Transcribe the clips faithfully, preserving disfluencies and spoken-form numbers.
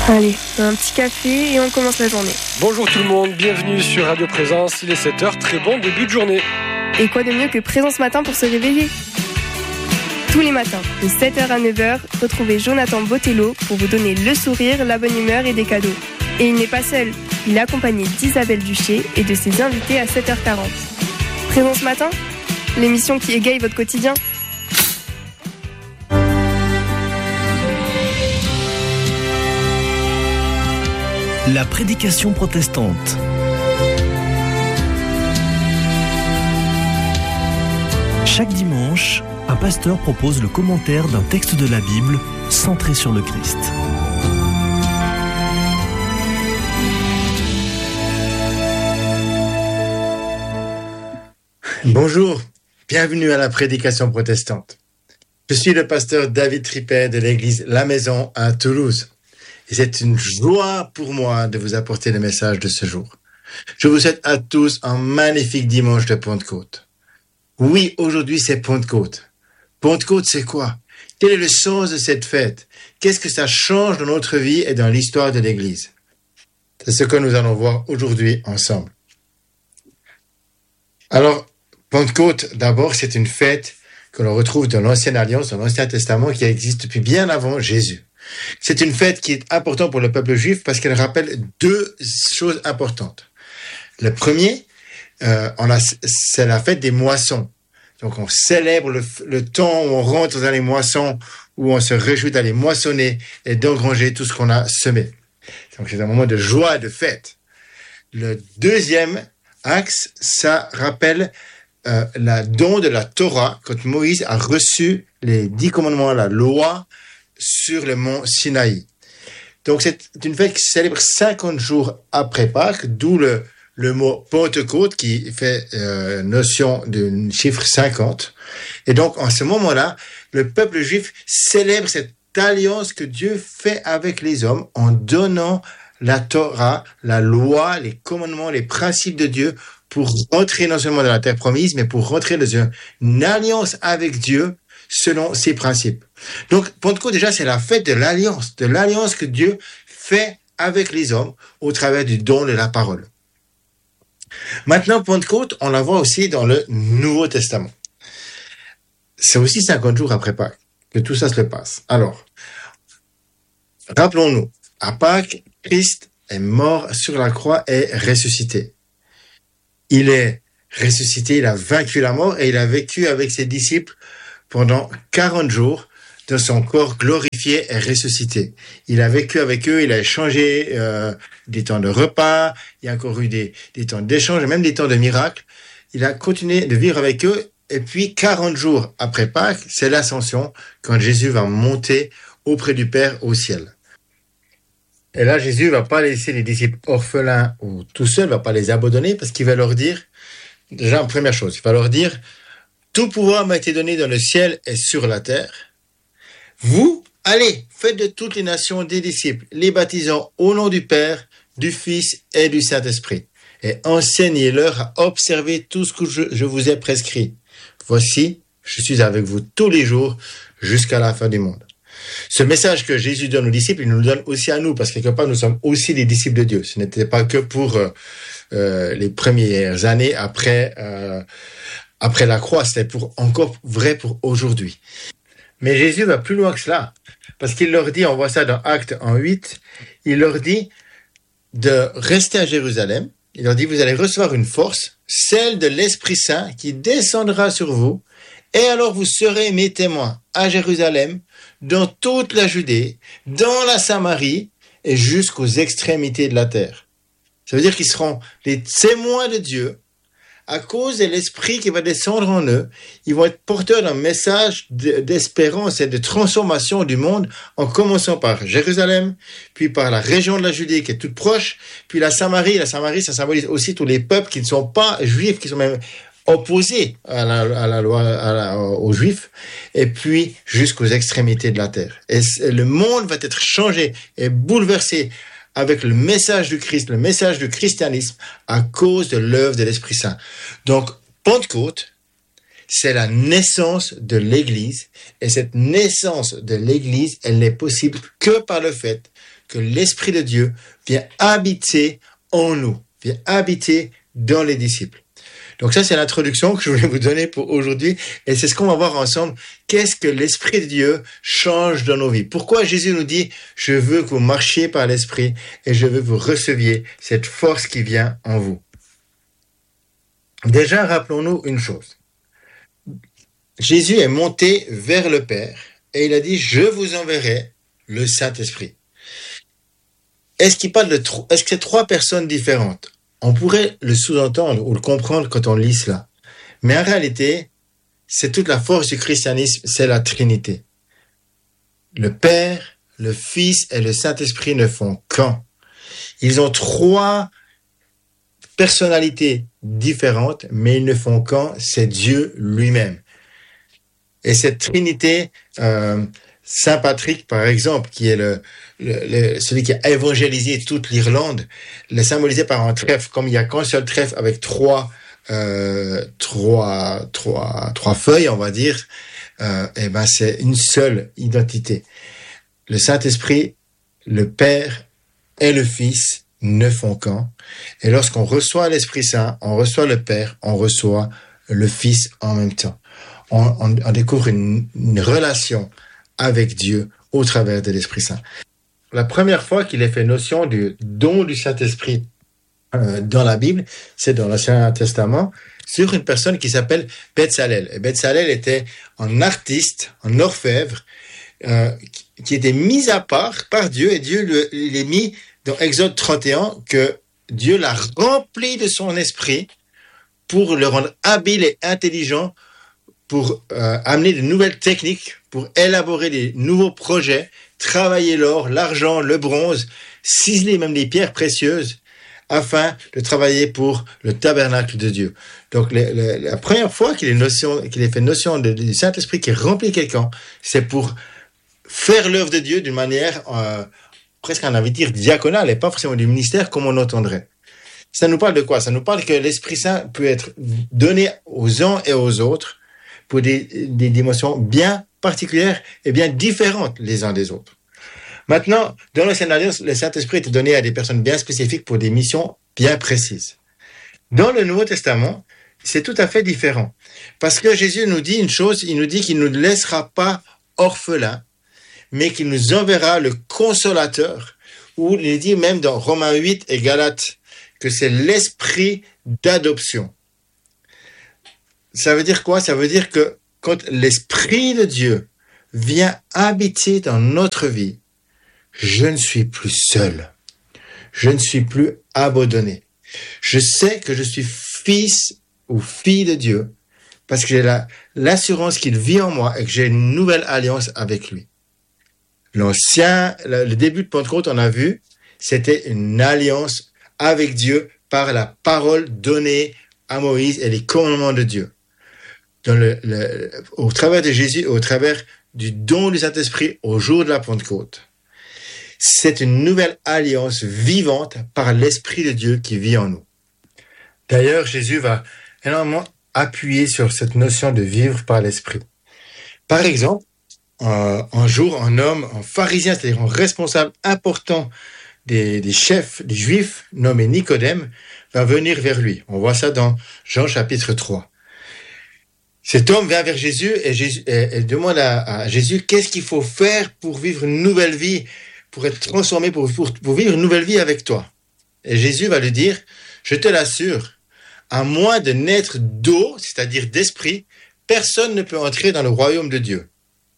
Allez, un petit café et on commence la journée. Bonjour tout le monde, bienvenue sur Radio Présence, il est sept heures, très bon début de journée. Et quoi de mieux que Présence Matin pour se réveiller ? Tous les matins, de sept heures à neuf heures, retrouvez Jonathan Botello pour vous donner le sourire, la bonne humeur et des cadeaux. Et il n'est pas seul, il est accompagné d'Isabelle Duché et de ses invités à sept heures quarante. Présence Matin, l'émission qui égaye votre quotidien. La prédication protestante. Chaque dimanche, un pasteur propose le commentaire d'un texte de la Bible centré sur le Christ. Bonjour, bienvenue à la prédication protestante. Je suis le pasteur David Tripet de l'église La Maison à Toulouse. Et c'est une joie pour moi de vous apporter le message de ce jour. Je vous souhaite à tous un magnifique dimanche de Pentecôte. Oui, aujourd'hui c'est Pentecôte. Pentecôte, c'est quoi? Quel est le sens de cette fête? Qu'est-ce que ça change dans notre vie et dans l'histoire de l'Église? C'est ce que nous allons voir aujourd'hui ensemble. Alors, Pentecôte, d'abord, c'est une fête que l'on retrouve dans l'Ancienne Alliance, dans l'Ancien Testament, qui existe depuis bien avant Jésus. C'est une fête qui est importante pour le peuple juif parce qu'elle rappelle deux choses importantes. Le premier, euh, on a, c'est la fête des moissons. Donc on célèbre le, le temps où on rentre dans les moissons, où on se réjouit d'aller moissonner et d'engranger tout ce qu'on a semé. Donc c'est un moment de joie et de fête. Le deuxième axe, ça rappelle euh, la don de la Torah, quand Moïse a reçu les dix commandements, la loi, sur le mont Sinaï. Donc c'est une fête qui se célèbre cinquante jours après Pâques, d'où le, le mot Pentecôte qui fait euh, notion d'un chiffre cinquante. Et donc en ce moment-là, le peuple juif célèbre cette alliance que Dieu fait avec les hommes en donnant la Torah, la loi, les commandements, les principes de Dieu pour rentrer non seulement dans la terre promise, mais pour rentrer dans une alliance avec Dieu selon ses principes. Donc, Pentecôte, déjà, c'est la fête de l'alliance, de l'alliance que Dieu fait avec les hommes au travers du don de la parole. Maintenant, Pentecôte, on la voit aussi dans le Nouveau Testament. C'est aussi cinquante jours après Pâques que tout ça se passe. Alors, rappelons-nous, à Pâques, Christ est mort sur la croix et ressuscité. Il est ressuscité, il a vaincu la mort et il a vécu avec ses disciples pendant quarante jours dans son corps glorifié et ressuscité. Il a vécu avec eux, il a échangé euh, des temps de repas, il y a encore eu des, des temps d'échange, même des temps de miracles. Il a continué de vivre avec eux et puis quarante jours après Pâques, c'est l'ascension quand Jésus va monter auprès du Père au ciel. Et là, Jésus va pas laisser les disciples orphelins ou tout seuls, va pas les abandonner parce qu'il va leur dire, déjà, première chose, il va leur dire: tout pouvoir m'a été donné dans le ciel et sur la terre. Vous, allez, faites de toutes les nations des disciples, les baptisant au nom du Père, du Fils et du Saint-Esprit. Et enseignez-leur à observer tout ce que je, je vous ai prescrit. Voici, je suis avec vous tous les jours jusqu'à la fin du monde. Ce message que Jésus donne aux disciples, il nous le donne aussi à nous, parce que quelque part, nous sommes aussi des disciples de Dieu. Ce n'était pas que pour euh, euh, les premières années après... Euh, Après la croix, c'était pour, encore vrai pour aujourd'hui. Mais Jésus va plus loin que cela. Parce qu'il leur dit, on voit ça dans Actes en huit, il leur dit de rester à Jérusalem. Il leur dit, vous allez recevoir une force, celle de l'Esprit Saint qui descendra sur vous. Et alors vous serez mes témoins à Jérusalem, dans toute la Judée, dans la Samarie et jusqu'aux extrémités de la terre. Ça veut dire qu'ils seront les témoins de Dieu. À cause de l'esprit qui va descendre en eux, ils vont être porteurs d'un message d'espérance et de transformation du monde, en commençant par Jérusalem, puis par la région de la Judée qui est toute proche, puis la Samarie. La Samarie, ça symbolise aussi tous les peuples qui ne sont pas juifs, qui sont même opposés à la, à la loi, à la, aux juifs, et puis jusqu'aux extrémités de la terre. Et le monde va être changé et bouleversé avec le message du Christ, le message du christianisme, à cause de l'œuvre de l'Esprit Saint. Donc, Pentecôte, c'est la naissance de l'Église, et cette naissance de l'Église, elle n'est possible que par le fait que l'Esprit de Dieu vient habiter en nous, vient habiter dans les disciples. Donc ça, c'est l'introduction que je voulais vous donner pour aujourd'hui. Et c'est ce qu'on va voir ensemble. Qu'est-ce que l'Esprit de Dieu change dans nos vies? Pourquoi Jésus nous dit, je veux que vous marchiez par l'Esprit et je veux que vous receviez cette force qui vient en vous? Déjà, rappelons-nous une chose. Jésus est monté vers le Père et il a dit, je vous enverrai le Saint-Esprit. Est-ce qu'il parle de trois, est-ce que c'est trois personnes différentes? On pourrait le sous-entendre ou le comprendre quand on lit cela. Mais en réalité, c'est toute la force du christianisme, c'est la Trinité. Le Père, le Fils et le Saint-Esprit ne font qu'un. Ils ont trois personnalités différentes, mais ils ne font qu'un, c'est Dieu lui-même. Et cette Trinité, euh, Saint Patrick, par exemple, qui est le, le, le, celui qui a évangélisé toute l'Irlande, le symbolisé par un trèfle. Comme il n'y a qu'un seul trèfle avec trois, euh, trois, trois, trois feuilles, on va dire, euh, et ben c'est une seule identité. Le Saint-Esprit, le Père et le Fils ne font qu'un. Et lorsqu'on reçoit l'Esprit Saint, on reçoit le Père, on reçoit le Fils en même temps. On, on, on découvre une, une relation avec Dieu au travers de l'Esprit Saint. La première fois qu'il est fait notion du don du Saint-Esprit euh, dans la Bible, c'est dans l'Ancien Testament, sur une personne qui s'appelle Bezalel. Et Bezalel était un artiste, un orfèvre, euh, qui était mis à part par Dieu, et Dieu le, il est mis dans Exode trente et un, que Dieu l'a rempli de son esprit pour le rendre habile et intelligent, pour euh, amener de nouvelles techniques, pour élaborer des nouveaux projets, travailler l'or, l'argent, le bronze, ciseler même des pierres précieuses, afin de travailler pour le tabernacle de Dieu. Donc, le, le, la première fois qu'il est, notion, qu'il est fait notion de, du Saint-Esprit qui remplit quelqu'un, c'est pour faire l'œuvre de Dieu d'une manière, euh, presque on a envie de dire diaconale, et pas forcément du ministère comme on entendrait. Ça nous parle de quoi? Ça nous parle que l'Esprit Saint peut être donné aux uns et aux autres, pour des, des dimensions bien particulières et bien différentes les uns des autres. Maintenant, dans l'Ancienne Alliance, le Saint-Esprit était donné à des personnes bien spécifiques pour des missions bien précises. Dans le Nouveau Testament, c'est tout à fait différent. Parce que Jésus nous dit une chose, il nous dit qu'il ne nous laissera pas orphelins, mais qu'il nous enverra le Consolateur, ou il dit même dans Romains huit et Galates que c'est l'Esprit d'adoption. Ça veut dire quoi? Ça veut dire que quand l'Esprit de Dieu vient habiter dans notre vie, je ne suis plus seul. Je ne suis plus abandonné. Je sais que je suis fils ou fille de Dieu parce que j'ai la, l'assurance qu'il vit en moi et que j'ai une nouvelle alliance avec lui. L'ancien, le, le début de Pentecôte, on a vu, c'était une alliance avec Dieu par la parole donnée à Moïse et les commandements de Dieu. Dans le, le, au travers de Jésus, au travers du don du Saint-Esprit au jour de la Pentecôte. C'est une nouvelle alliance vivante par l'Esprit de Dieu qui vit en nous. D'ailleurs, Jésus va énormément appuyer sur cette notion de vivre par l'Esprit. Par exemple, euh, un jour, un homme, un pharisien, c'est-à-dire un responsable important des, des chefs, des Juifs, nommé Nicodème, va venir vers lui. On voit ça dans Jean chapitre trois. Cet homme vient vers Jésus et, Jésus, et, et demande à, à Jésus qu'est-ce qu'il faut faire pour vivre une nouvelle vie, pour être transformé, pour, pour, pour vivre une nouvelle vie avec toi. Et Jésus va lui dire, je te l'assure, à moins de naître d'eau, c'est-à-dire d'esprit, personne ne peut entrer dans le royaume de Dieu.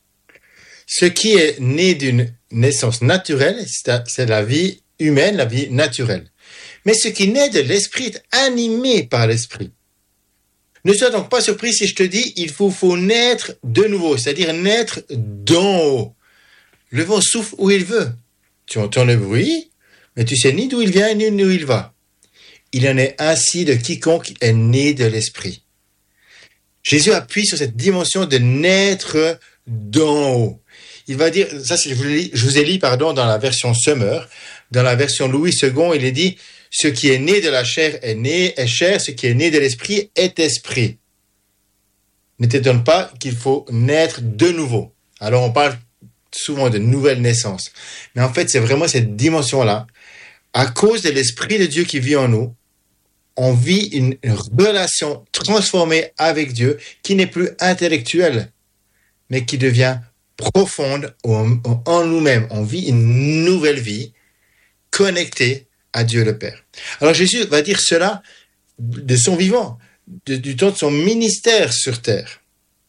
Ce qui est né d'une naissance naturelle, c'est, c'est la vie humaine, la vie naturelle. Mais ce qui naît de l'esprit est animé par l'esprit. Ne sois donc pas surpris si je te dis, il faut, faut naître de nouveau, c'est-à-dire naître d'en haut. Le vent souffle où il veut. Tu entends le bruit, mais tu sais ni d'où il vient, ni où il va. Il en est ainsi de quiconque est né de l'esprit. Jésus appuie sur cette dimension de naître d'en haut. Il va dire, ça je vous, lis, je vous ai lu pardon, dans la version Summer, dans la version Louis second, il est dit, ce qui est né de la chair est né, est chair, ce qui est né de l'esprit est esprit. Ne t'étonne pas qu'il faut naître de nouveau. Alors on parle souvent de nouvelle naissance. Mais en fait, c'est vraiment cette dimension-là. À cause de l'Esprit de Dieu qui vit en nous, on vit une relation transformée avec Dieu qui n'est plus intellectuelle, mais qui devient profonde en nous-mêmes. On vit une nouvelle vie connectée à Dieu le Père. Alors Jésus va dire cela de son vivant, de, du temps de son ministère sur terre.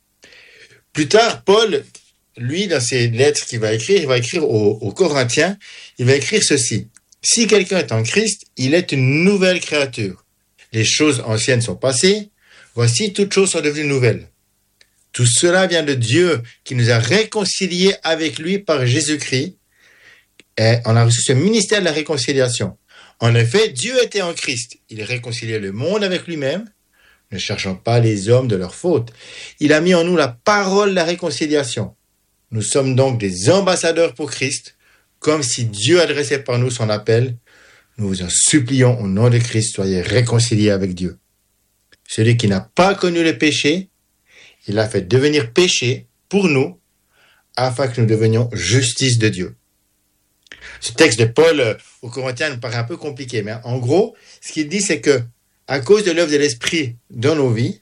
Plus tard, Paul, lui, dans ses lettres qu'il va écrire, il va écrire aux, aux Corinthiens, il va écrire ceci. Si quelqu'un est en Christ, il est une nouvelle créature. Les choses anciennes sont passées, voici toutes choses sont devenues nouvelles. Tout cela vient de Dieu qui nous a réconciliés avec lui par Jésus-Christ. Et on a reçu ce ministère de la réconciliation. En effet, Dieu était en Christ. Il réconciliait le monde avec lui-même, ne cherchant pas les hommes de leur faute. Il a mis en nous la parole de la réconciliation. Nous sommes donc des ambassadeurs pour Christ, comme si Dieu adressait par nous son appel. Nous vous en supplions au nom de Christ, soyez réconciliés avec Dieu. Celui qui n'a pas connu le péché, il l'a fait devenir péché pour nous, afin que nous devenions justice de Dieu. Ce texte de Paul euh, aux Corinthiens nous paraît un peu compliqué, mais en gros, ce qu'il dit, c'est que à cause de l'œuvre de l'Esprit dans nos vies,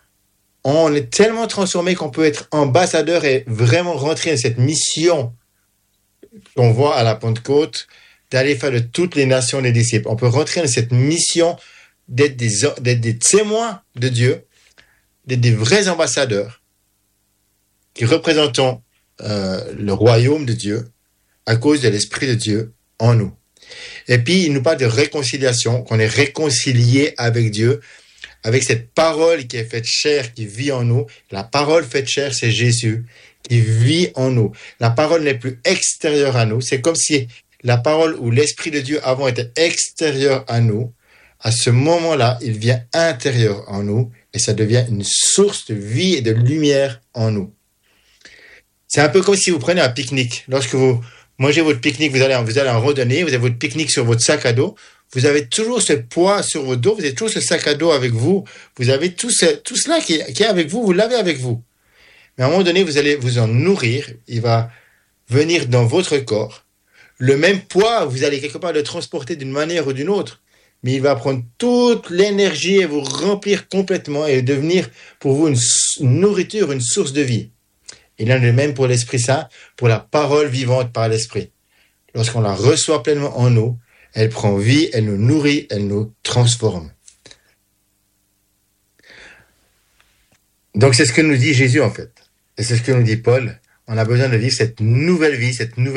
on est tellement transformé qu'on peut être ambassadeur et vraiment rentrer dans cette mission qu'on voit à la Pentecôte, d'aller faire de toutes les nations des disciples. On peut rentrer dans cette mission d'être des, d'être des témoins de Dieu, d'être des vrais ambassadeurs qui représentons euh, le royaume de Dieu à cause de l'Esprit de Dieu en nous. Et puis, il nous parle de réconciliation, qu'on est réconcilié avec Dieu, avec cette parole qui est faite chair, qui vit en nous. La parole faite chair, c'est Jésus, qui vit en nous. La parole n'est plus extérieure à nous. C'est comme si la parole ou l'Esprit de Dieu avant était extérieur à nous. À ce moment-là, il vient intérieur en nous et ça devient une source de vie et de lumière en nous. C'est un peu comme si vous prenez un pique-nique. Lorsque vous mangez votre pique-nique, vous allez, vous allez en randonnée, vous avez votre pique-nique sur votre sac à dos, vous avez toujours ce poids sur votre dos, vous avez toujours ce sac à dos avec vous, vous avez tout, ce, tout cela qui est, qui est avec vous, vous l'avez avec vous. Mais à un moment donné, vous allez vous en nourrir, il va venir dans votre corps. Le même poids, vous allez quelque part le transporter d'une manière ou d'une autre, mais il va prendre toute l'énergie et vous remplir complètement et devenir pour vous une, une nourriture, une source de vie. Il en est même pour l'Esprit Saint, pour la parole vivante par l'Esprit. Lorsqu'on la reçoit pleinement en nous, elle prend vie, elle nous nourrit, elle nous transforme. Donc c'est ce que nous dit Jésus en fait. Et c'est ce que nous dit Paul. On a besoin de vivre cette nouvelle vie, cette nouvelle